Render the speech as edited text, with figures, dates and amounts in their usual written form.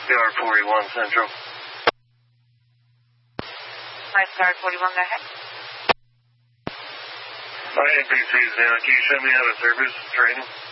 Guard 41 Central. Nice, Guard 41, go ahead. My NPC is down. Can you send me out of service training?